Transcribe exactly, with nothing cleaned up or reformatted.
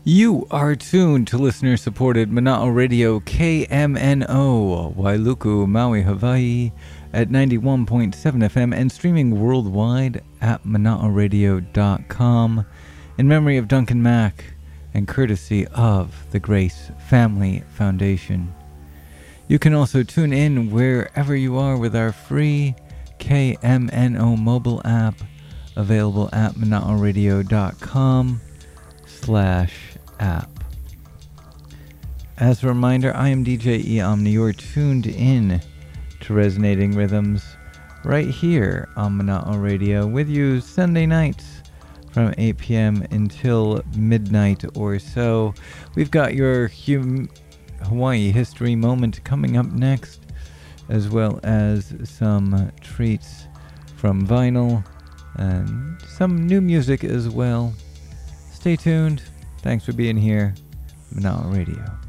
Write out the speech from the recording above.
You are tuned to listener-supported Mana'o Radio K M N O, Wailuku, Maui, Hawaii at ninety-one point seven F M and streaming worldwide at mana'o radio dot com in memory of Duncan Mack and courtesy of the Grace Family Foundation. You can also tune in wherever you are with our free K M N O mobile app available at mana'o radio dot com slash app. As a reminder, I am D J E Omni. You're tuned in to Resonating Rhythms right here on Mana'o Radio with you Sunday nights from eight p.m. until midnight or so. We've got your hum- Hawaii History Moment coming up next, as well as some treats from vinyl and some new music as well. Stay tuned. Thanks for being here. Mana'o Radio.